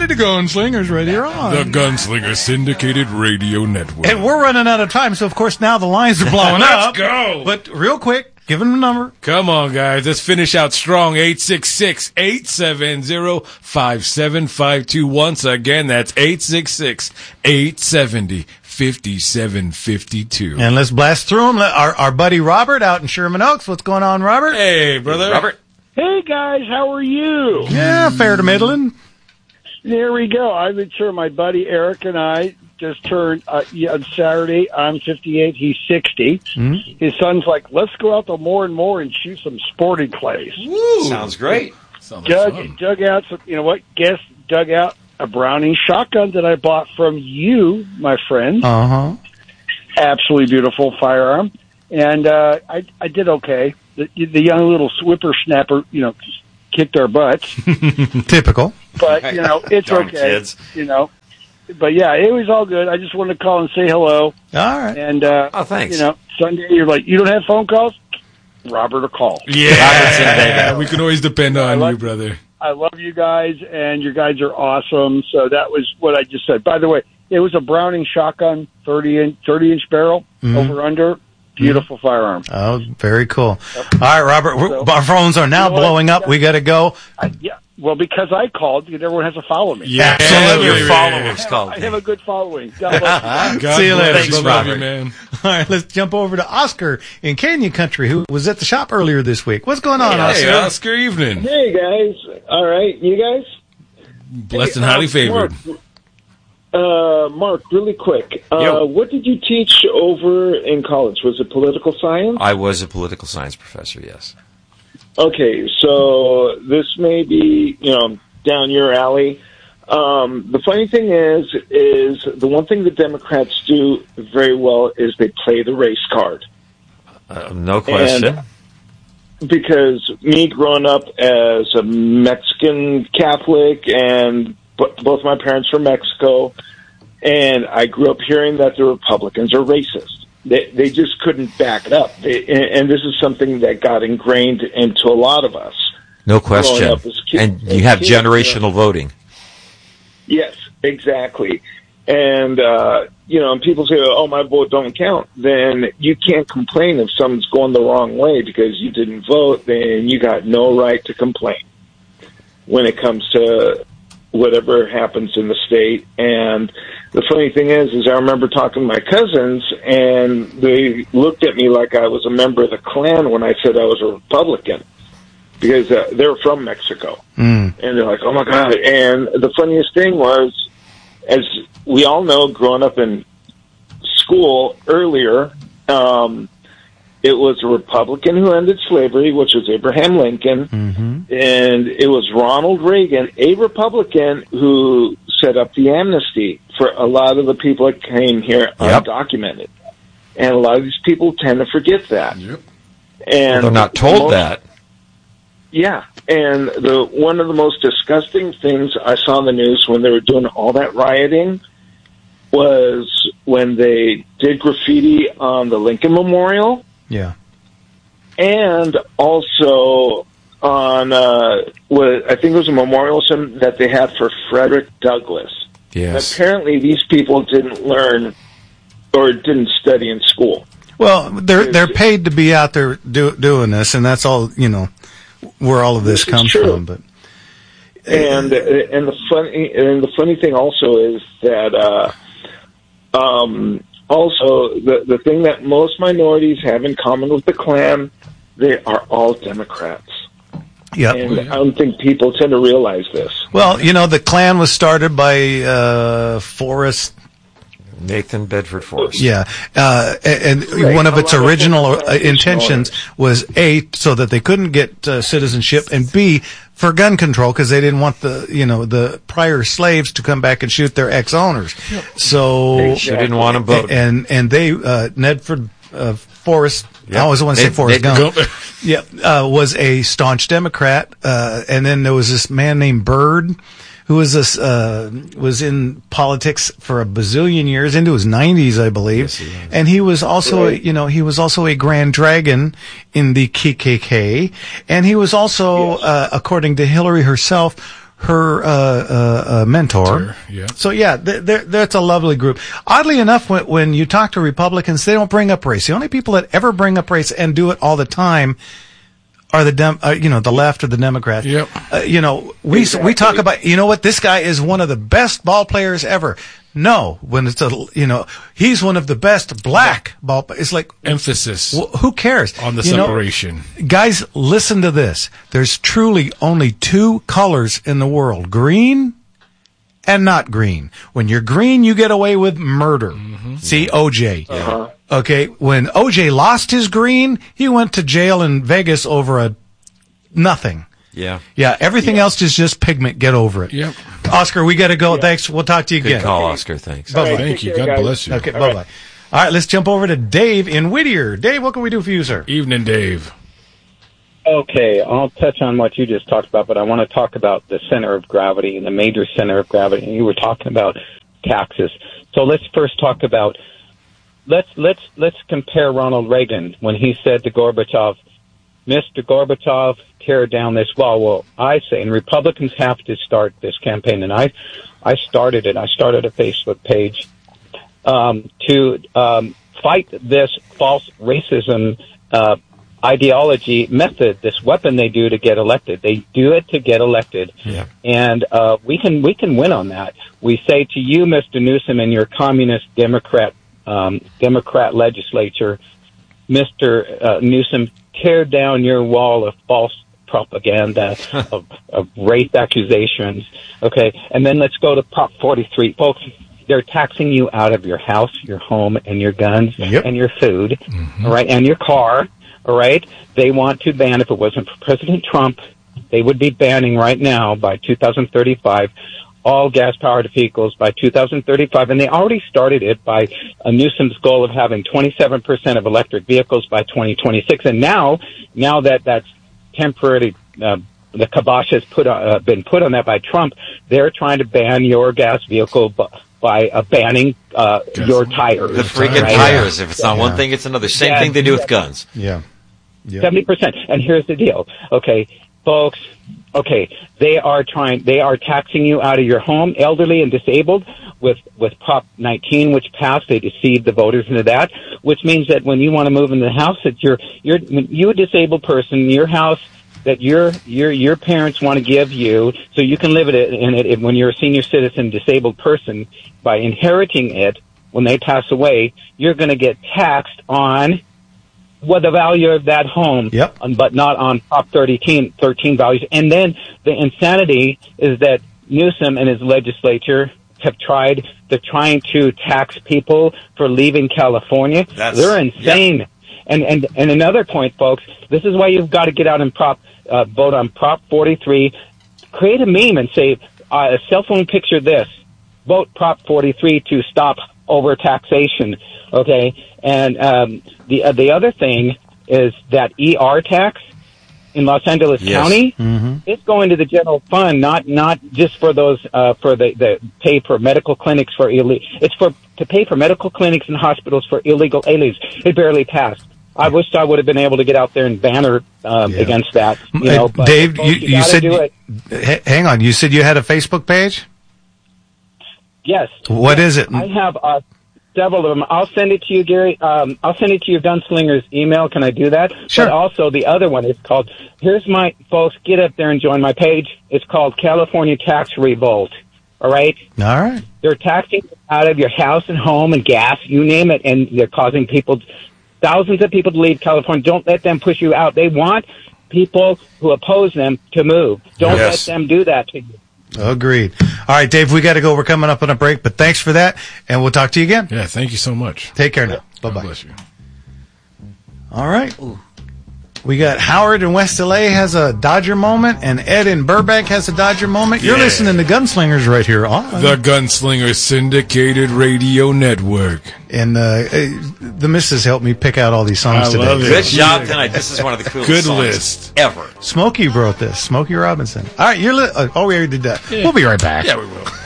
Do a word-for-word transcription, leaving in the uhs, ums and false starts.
the Gunslingers right here on the Gunslinger Syndicated Radio Network. And we're running out of time, so of course now the lines are blowing Let's up. Let's go. But real quick, give them a number. Come on, guys. Let's finish out strong. eight six six, eight seven zero, five seven five two. Once again, that's eight six six, eight seven zero, five seven five two. And let's blast through them. Our, our buddy Robert out in Sherman Oaks. What's going on, Robert? Hey, brother. Robert. Hey, guys. How are you? Yeah, fair to middling. There we go. I'm sure my buddy Eric and I just turned uh, yeah, on Saturday. I'm fifty-eight. He's sixty. Mm-hmm. His son's like, let's go out to more and more and shoot some sporting clays. Woo. Sounds great. Sounds dug, like dug out some, you know what? Guess dug out a Browning shotgun that I bought from you, my friend. Uh huh. Absolutely beautiful firearm, and uh, I I did okay. The, the young little whippersnapper, you know, kicked our butts. Typical. But, you know, it's Darn okay. Kids. You know. But, yeah, it was all good. I just wanted to call and say hello. All right. And, uh, oh, thanks. You know, Sunday, you're like, you don't have phone calls? Robert will call. Yeah. We can always depend on love, you, brother. I love you guys, and your guys are awesome. So that was what I just said. By the way, it was a Browning shotgun, thirty-inch thirty inch barrel, mm-hmm. over under. Beautiful mm-hmm. firearm. Oh, very cool. All right, Robert, so, our phones are now you know blowing up. We got to go. I, yeah. Well, because I called, everyone has to follow me. Yeah, absolutely. Your followers called. I have a good following. God bless you. God See you later. Thanks, Robert. You, man. All right, let's jump over to Oscar in Canyon Country, who was at the shop earlier this week. What's going on, hey, Oscar? Hey, Oscar, evening. Hey, guys. All right, you guys? Blessed hey, and highly uh, favored. Mark, uh, Mark, really quick. Uh, what did you teach over in college? Was it political science? I was a political science professor, yes. Okay, so this may be, you know, down your alley. Um, the funny thing is, is the one thing the Democrats do very well is they play the race card. Uh, no question. And because me growing up as a Mexican Catholic and b- both my parents from Mexico, and I grew up hearing that the Republicans are racist. They, they just couldn't back it up. They, and, and this is something that got ingrained into a lot of us. No question. Kids, and you have kids, generational uh, voting. Yes, exactly. And, uh, you know, and people say, oh, my vote don't count. Then you can't complain if someone's going the wrong way because you didn't vote. Then you got no right to complain when it comes to whatever happens in the state. And the funny thing is, is I remember talking to my cousins, and they looked at me like I was a member of the Klan when I said I was a Republican. Because uh, they're from Mexico. Mm. And they're like, oh, my God. And the funniest thing was, as we all know, growing up in school earlier, um, it was a Republican who ended slavery, which was Abraham Lincoln. Mm-hmm. And it was Ronald Reagan, a Republican, who set up the amnesty for a lot of the people that came here yep. undocumented. And a lot of these people tend to forget that. Yep. And well, they're not told most, that. Yeah, and the one of the most disgusting things I saw in the news when they were doing all that rioting was when they did graffiti on the Lincoln Memorial. Yeah. And also on, uh, what I think it was a memorial that they had for Frederick Douglass. Yes. Apparently these people didn't learn or didn't study in school. Well, they're they're paid to be out there do, doing this, and that's all, you know, where all of this, this comes from. But and and the funny and the funny thing also is that uh, um, also the the thing that most minorities have in common with the Klan, they are all Democrats. Yeah, and I don't think people tend to realize this. Well, you know, the Klan was started by uh, Forrest. Nathan Bedford Forrest. Yeah, uh, and, and right. one of its original uh, intentions was A, so that they couldn't get uh, citizenship, and B, for gun control, because they didn't want the, you know, the prior slaves to come back and shoot their ex-owners. Yep. So they sure didn't want them voting. And and they uh, Nedford uh, Forrest. Yep. I always want to say Forrest Gump. Yeah, uh, was a staunch Democrat, uh, and then there was this man named Byrd, who was this, uh, was in politics for a bazillion years, into his nineties, I believe. Yes, he and he was also, right. you know, he was also a Grand Dragon in the K K K. And he was also, yes. uh, according to Hillary herself, her uh, uh, uh, mentor. Sure, yeah. So yeah, th- th- that's a lovely group. Oddly enough, when, when you talk to Republicans, they don't bring up race. The only people that ever bring up race and do it all the time are the dem- uh, you know, the left or the Democrats. Yep. Uh, you know, we exactly. we talk about, you know what, this guy is one of the best ball players ever. No, when it's a, you know, he's one of the best black ball players. It's like emphasis. Well, who cares on the you separation? Know, guys, listen to this. There's truly only two colors in the world: green and not green. When you're green, you get away with murder. Mm-hmm. See, O J. Uh-huh. Okay, when O J lost his green, he went to jail in Vegas over a nothing. Yeah. Yeah, everything yeah. else is just pigment. Get over it. Yep. Oscar, we got to go. Yeah. Thanks. We'll talk to you Good again. call, Oscar. Thanks. Bye-bye. Right, Thank you. care, God guys. bless you. Okay, All bye-bye. right. All right, let's jump over to Dave in Whittier. Dave, what can we do for you, sir? Evening, Dave. Okay, I'll touch on what you just talked about, but I want to talk about the center of gravity and the major center of gravity. You were talking about taxes. So let's first talk about let's let's let's compare Ronald Reagan when he said to Gorbachev, Mister Gorbachev, tear down this wall. Well, I say, and Republicans have to start this campaign, and I, I started it. I started a Facebook page um, to um, fight this false racism uh, ideology method, this weapon they do to get elected. They do it to get elected, yeah. and uh, we can we can win on that. We say to you, Mister Newsom, and your communist Democrat um, Democrat legislature, Mister Uh, Newsom, tear down your wall of false propaganda, of, of race accusations, okay? And then let's go to Prop forty-three. Folks, they're taxing you out of your house, your home, and your guns, yep. and your food, mm-hmm. all right, and your car, all right? They want to ban, if it wasn't for President Trump, they would be banning right now by two thousand thirty-five all gas-powered vehicles by two thousand thirty-five, and they already started it by uh, Newsom's goal of having twenty-seven percent of electric vehicles by twenty twenty-six. And now, now that that's temporarily, uh, the kibosh has put on, uh, been put on that by Trump, they're trying to ban your gas vehicle by, by uh, banning uh, your tires. The freaking right? tires. If it's not yeah. one thing, it's another. Same Yeah. thing they do with guns. Yeah. Yep. seventy percent. And here's the deal. Okay, folks, okay, they are trying, they are taxing you out of your home, elderly and disabled, with, with Prop nineteen, which passed. They deceived the voters into that, which means that when you want to move into the house that you're, you're, you a disabled person, your house that your, your, your parents want to give you so you can live in it, in it when you're a senior citizen, disabled person, by inheriting it, when they pass away, you're going to get taxed on what the value of that home, yep. but not on Prop thirteen, thirteen values. And then the insanity is that Newsom and his legislature have tried, they're trying to tax people for leaving California. That's, they're insane. Yep. And, and, and another point, folks, this is why you've got to get out and prop, uh, vote on Prop forty-three. Create a meme and say, uh, a cell phone picture this. Vote Prop forty-three to stop overtaxation. Okay, and um, the uh, the other thing is that E R tax in Los Angeles yes. County, mm-hmm. it's going to the general fund, not not just for those uh, for the, the pay for medical clinics for illegal. It's for to pay for medical clinics and hospitals for illegal aliens. It barely passed. I wish I would have been able to get out there and banner um, yeah. against that. You know, but Dave, folks, you, you, you said do it. H- hang on. You said you had a Facebook page. Yes. What yes. is it? I have uh, several of them. I'll send it to you, Gary. Um, I'll send it to your Gunslinger's email. Can I do that? Sure. But also the other one is called, here's my, folks, get up there and join my page. It's called California Tax Revolt. All right? All right. They're taxing out of your house and home and gas, you name it, and they're causing people, thousands of people to leave California. Don't let them push you out. They want people who oppose them to move. Don't Yes. let them do that to you. Agreed. All right, Dave, we got to go. We're coming up on a break, but thanks for that, and we'll talk to you again. Yeah, thank you so much. Take care now. God Bye-bye. bless you. All right. We got Howard in West L A has a Dodger moment, and Ed in Burbank has a Dodger moment. You're Yeah. listening to Gunslingers right here on The Gunslinger Syndicated Radio Network. And uh, the missus helped me pick out all these songs I today. love it. Good job tonight. This is one of the coolest Good songs list. ever. Smokey wrote this. Smokey Robinson. All right, you're li- oh, we already did that. Yeah. We'll be right back. Yeah, we will.